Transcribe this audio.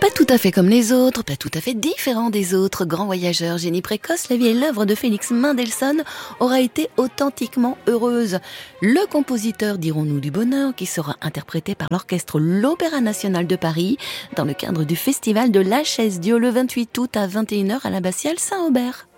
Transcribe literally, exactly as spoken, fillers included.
Pas tout à fait comme les autres, pas tout à fait différent des autres grands voyageurs, génie précoce, la vie et l'œuvre de Félix Mendelssohn aura été authentiquement heureuse. Le compositeur, dirons-nous du bonheur, qui sera interprété par l'orchestre L'Opéra National de Paris dans le cadre du festival de la Chaise Dieu le vingt-huit août à vingt et une heures à l'abbatiale Saint-Aubert.